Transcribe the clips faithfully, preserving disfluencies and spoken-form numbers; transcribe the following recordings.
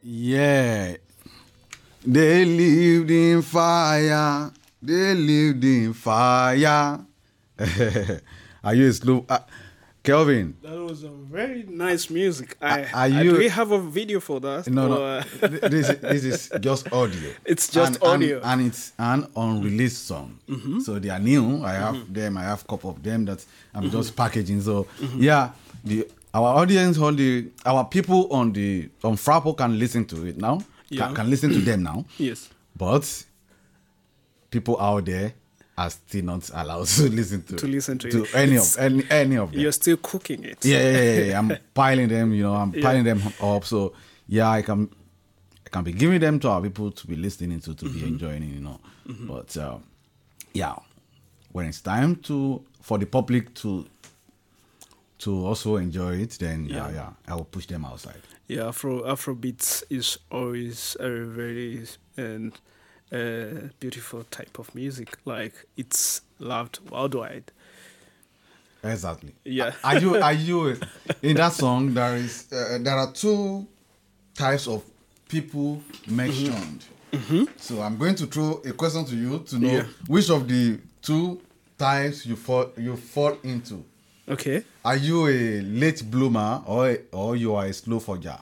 Yeah. They lived in fire. They lived in fire. Are you a slow? Uh, Kelvin? That was a very nice music. I, Are I you- do we have a video for that? No, no. Or- Th- this, this is just audio. It's just and, audio. And, and it's an unreleased song. So they are new. I have them. I have a couple of them that I'm just packaging. So yeah, the our audience, all the our people on the on Frappo can listen to it now. Yeah. Can, can listen to them now. Yes. But people out there are still not allowed to listen to To listen to to it. any It's- of any any of them. You're still cooking it. Yeah, yeah, yeah, yeah. I'm piling them, you know, I'm Yeah. piling them up. So yeah, I can I can be giving them to our people to be listening to, to be enjoying it, you know. But uh, yeah, when it's time to for the public to to also enjoy it, then yeah, Yeah. yeah, I will push them outside. Yeah, Afro Afrobeats is always a very and uh, beautiful type of music. Like it's loved worldwide. Exactly. Yeah. Are you are you in that song? There is uh, there are two types of people mentioned. So I'm going to throw a question to you to know Yeah. which of the two types you fall you fall into. Okay. Are you a late bloomer or or you are a slow forger?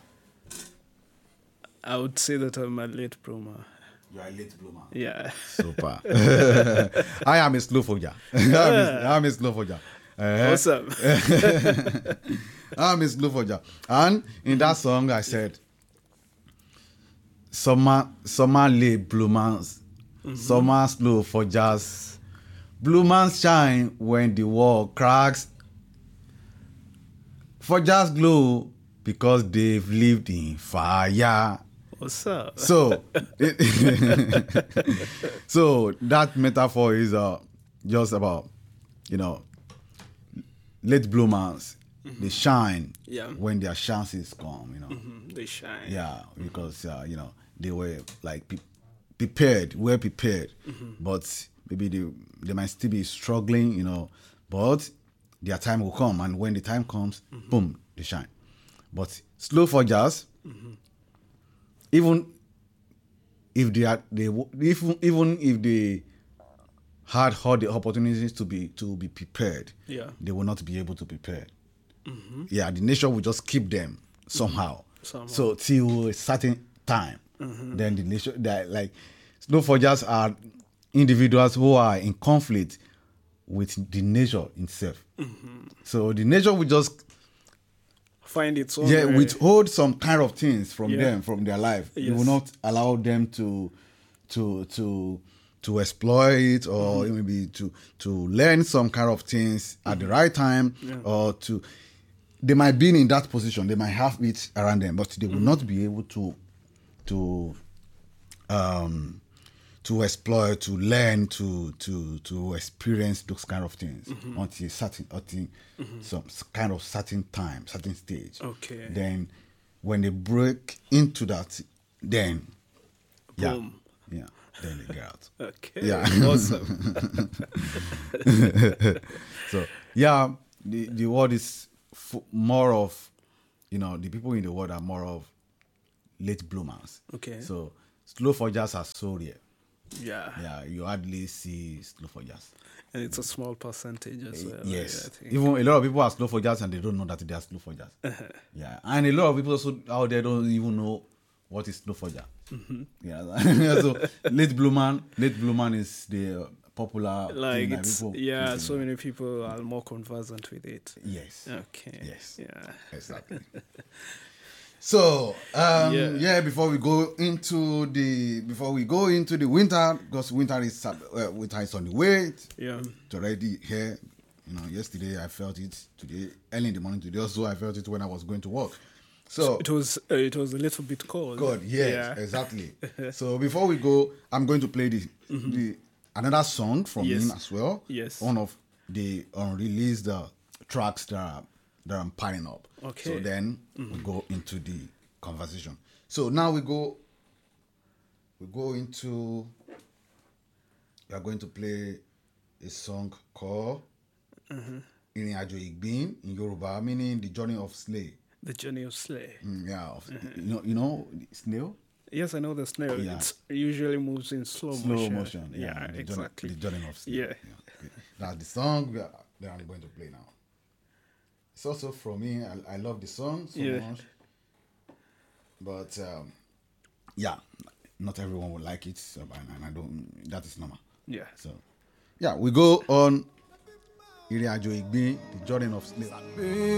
I would say that I'm a late bloomer. You are a late bloomer. Yeah. Super. I am a slow forger. I'm, a, I'm a slow forger. Uh, Awesome. I'm a slow forger. And in that song, I said, summer, summer late bloomers, summer slow forgers. Bloomers shine when the wall cracks. Forgers glow because they've lived in fire. What's up? So, so that metaphor is uh, just about, you know, late bloomers. They shine Yeah. when their chances come, you know. Mhm, they shine. Yeah, because, uh, you know, they were like pe- prepared, well prepared. But maybe they, they might still be struggling, you know. But their time will come. And when the time comes, boom, they shine. But slow forgers, even if they are they w- even even if they had all the opportunities to be to be prepared, Yeah. they will not be able to prepare. Yeah, the nature will just keep them somehow. Somehow. So till a certain time, then the nature that like slow forgers are individuals who are in conflict with the nature itself. So the nature will just Find its own yeah way. withhold some kind of things from Yeah. them from their life. You will Yes. not allow them to to to to exploit or Mm-hmm. maybe to to learn some kind of things at the right time or to they might be in that position, they might have it around them, but they will Mm-hmm. not be able to to um to exploit, to learn, to to to experience those kind of things Mm-hmm. until certain until some s- kind of certain time, certain stage. Okay. Then when they break into that, then Boom. yeah, yeah, then they get out. Okay. Yeah. Awesome. So yeah, the the world is f- more of, you know, the people in the world are more of late bloomers. Okay. So slow forgers are so rare. Yeah. Yeah, you hardly see slow forgers. And it's a small percentage as well. Yes, I think. even a lot of people are slow forgers and they don't know that they are slow forgers. Yeah, and a lot of people also out there don't even know what is slow forger. Mm-hmm. Yeah, so late bloomer, late bloomer is the uh, popular Like thing that it's people yeah, think so about. many people are more conversant with it. Yes. Okay. Yes. Yeah. Exactly. So um, yeah. Yeah. before we go into the before we go into the winter, because winter is uh, winter is on the way. Yeah. It's already here. You know, yesterday I felt it. Today, early in the morning today, also I felt it when I was going to work. So It was uh, it was a little bit cold. God, yes, Yeah. exactly. So before we go, I'm going to play the the another song from Yes. him as well. Yes. One of the unreleased uh, tracks that are, that I'm piling up. Okay. So then we go into the conversation. So now we go. We go into. We are going to play a song called "Ìrìn àjò ìgbín" in Yoruba, meaning the journey of slave. The Journey of Slay. Mm, yeah, of, you know, you know, snail. Yes, I know the snail. Yeah. It usually moves in slow, Slow motion. motion. Yeah, Yeah, the exactly. Journey, the journey of snail. Yeah. Okay. That's the song we are, that I'm going to play now. It's also from me. I, I love the song so Yeah. much. But um, yeah, not everyone will like it, so, and, and I don't. That is normal. Yeah. So yeah, we go on. Ìrìn àjò ìgbín, the journey of snail.